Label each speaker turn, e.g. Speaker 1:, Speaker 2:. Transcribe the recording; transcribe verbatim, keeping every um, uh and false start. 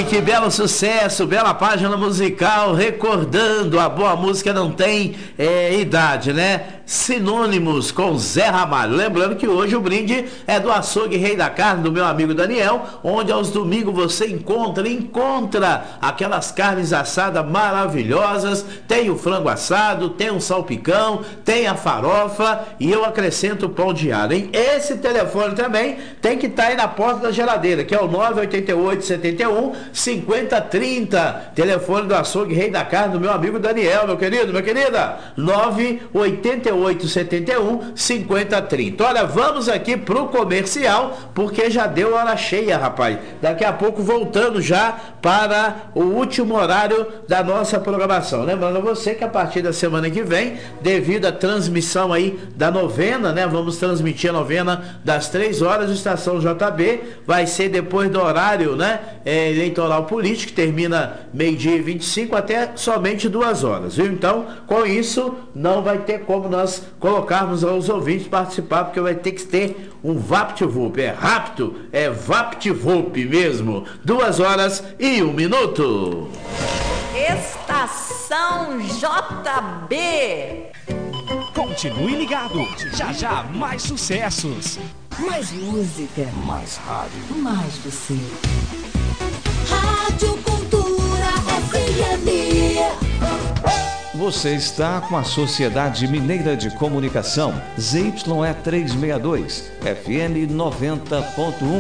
Speaker 1: Ai, que belo sucesso, bela página musical, recordando a boa música não tem é, idade, né? Sinônimos com Zé Ramalho. Lembrando que hoje o brinde é do Açougue Rei da Carne, do meu amigo Daniel, onde aos domingos você encontra, encontra aquelas carnes assadas maravilhosas, tem o frango assado, tem o salpicão, tem a farofa e eu acrescento o pão de alho, hein? Esse telefone também tem que estar aí na porta da geladeira, que é o nove oito oito, sete um, cinco zero três zero, telefone do Açougue Rei da Carne, do meu amigo Daniel, meu querido, minha querida, nove oito oito, sete um, cinco zero três zero. Olha, vamos aqui pro comercial, porque já deu hora cheia, rapaz. Daqui a pouco voltando já para o último horário da nossa programação. Lembrando a você que a partir da semana que vem, devido à transmissão aí da novena, né? Vamos transmitir a novena das três horas, Estação J B, vai ser depois do horário, né? É, eleitoral político, que termina meio-dia e vinte e cinco até somente duas horas, viu? Então, com isso, não vai ter como nós colocarmos aos ouvintes participar, porque vai ter que ter um VaptVup. É rápido, é VaptVup mesmo. Duas horas e um minuto.
Speaker 2: Estação J B.
Speaker 3: Continue ligado, já já mais sucessos.
Speaker 4: Mais música,
Speaker 3: mais rádio,
Speaker 4: mais você.
Speaker 5: Rádio Cultura F M.
Speaker 6: Você está com a Sociedade Mineira de Comunicação, Z Y E trezentos e sessenta e dois, F M noventa ponto um.